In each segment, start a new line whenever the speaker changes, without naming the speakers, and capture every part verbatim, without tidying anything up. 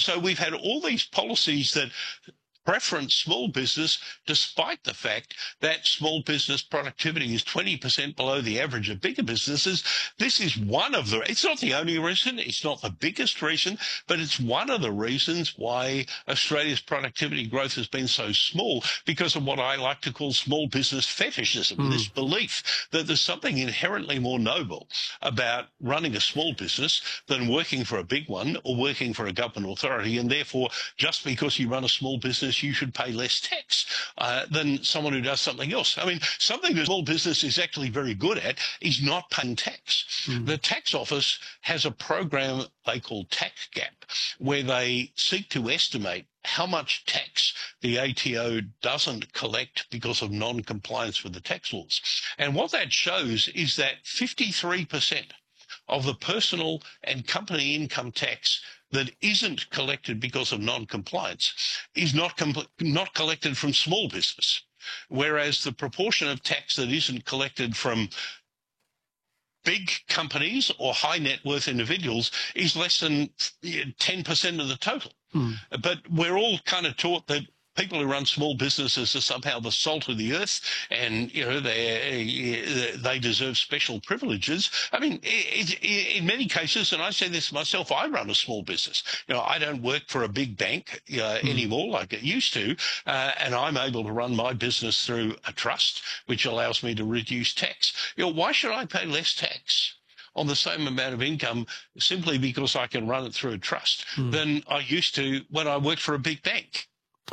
So we've had all these policies that preference small business, despite the fact that small business productivity is twenty percent below the average of bigger businesses. This is one of the, it's not the only reason, it's not the biggest reason, but it's one of the reasons why Australia's productivity growth has been so small, because of what I like to call small business fetishism, mm. this belief that there's something inherently more noble about running a small business than working for a big one or working for a government authority, and therefore just because you run a small business you should pay less tax uh, than someone who does something else. I mean, something a small business is actually very good at is not paying tax. Mm. The tax office has a program they call Tax Gap, where they seek to estimate how much tax the A T O doesn't collect because of non-compliance with the tax laws. And what that shows is that fifty-three percent of the personal and company income tax that isn't collected because of non-compliance is not com- not collected from small business, whereas the proportion of tax that isn't collected from big companies or high net worth individuals is less than ten percent of the total. Mm. But we're all kind of taught that people who run small businesses are somehow the salt of the earth, and you know they they deserve special privileges. I mean, it, it, in many cases, and I say this myself, I run a small business. You know, I don't work for a big bank uh, mm. anymore like I used to, uh, and I'm able to run my business through a trust, which allows me to reduce tax. You know, why should I pay less tax on the same amount of income simply because I can run it through a trust mm. than I used to when I worked for a big bank?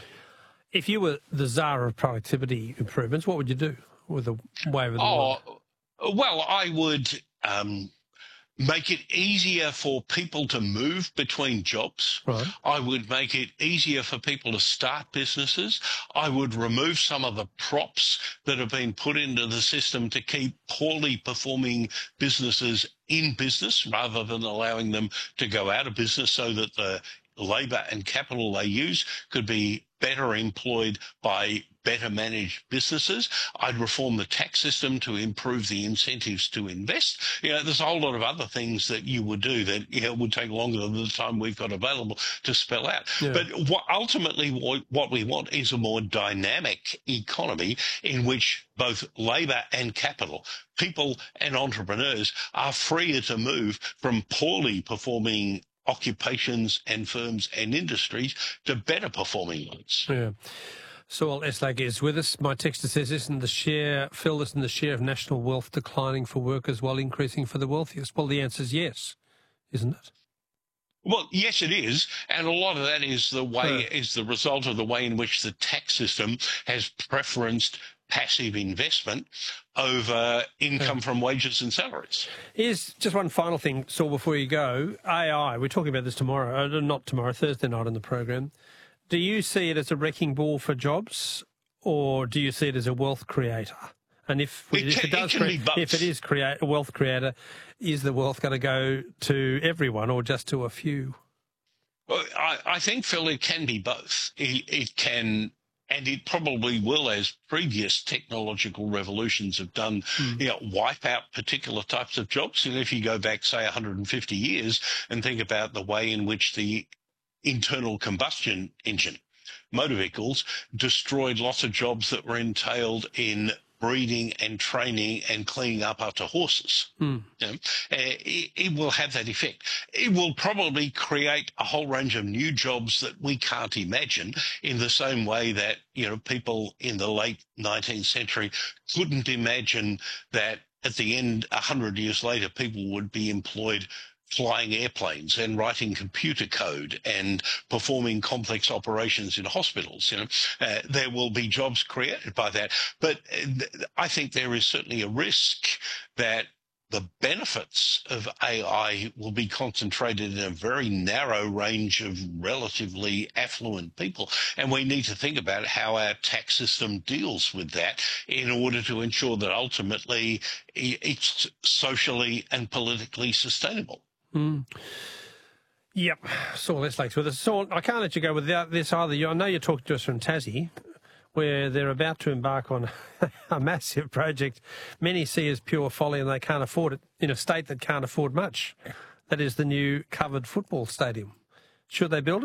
If you were the czar of productivity improvements, what would you do with the way of the
oh,
world?
Well, I would um, make it easier for people to move between jobs.
Right.
I would make it easier for people to start businesses. I would remove some of the props that have been put into the system to keep poorly performing businesses in business rather than allowing them to go out of business, so that the labour and capital they use could be better employed by better managed businesses. I'd reform the tax system to improve the incentives to invest. You know, there's a whole lot of other things that you would do that, you know, would take longer than the time we've got available to spell out. Yeah. But what, ultimately what, what we want is a more dynamic economy in which both labour and capital, people and entrepreneurs, are freer to move from poorly performing occupations and firms and industries to better performing ones.
Yeah. Saul Eslake is with us. My texter says, isn't the share, Phil, isn't the share of national wealth declining for workers while increasing for the wealthiest? Well, the answer is yes, isn't it?
Well, yes, it is, and a lot of that is the way yeah. is the result of the way in which the tax system has preferenced passive investment over income yeah. from wages and salaries.
Here's just one final thing, Saul, before you go. A I, we're talking about this tomorrow, uh, not tomorrow, Thursday night on the program. Do you see it as a wrecking ball for jobs, or do you see it as a wealth creator? And if, we,
it, can,
if, it, does
it
create, if it is create, a wealth creator, is the wealth going to go to everyone or just to a few?
Well, I, I think, Phil, it can be both. It, it can... And it probably will, as previous technological revolutions have done, mm. you know, wipe out particular types of jobs. And if you go back, say, one hundred fifty years and think about the way in which the internal combustion engine, motor vehicles, destroyed lots of jobs that were entailed in breeding and training and cleaning up after horses. Mm. You know, uh, it, it will have that effect. It will probably create a whole range of new jobs that we can't imagine, in the same way that, you know, people in the late nineteenth century couldn't imagine that at the end, a hundred years later, people would be employed flying airplanes and writing computer code and performing complex operations in hospitals. You know, uh, there will be jobs created by that. But uh, I think there is certainly a risk that the benefits of A I will be concentrated in a very narrow range of relatively affluent people. And we need to think about how our tax system deals with that in order to ensure that ultimately it's socially and politically sustainable.
Mm. Yep. Saul Eslake's with us. Saul, I can't let you go without this either. I know you're talking to us from Tassie, where they're about to embark on a massive project many see as pure folly, and they can't afford it in a state that can't afford much. That is the new covered football stadium. Should they build it?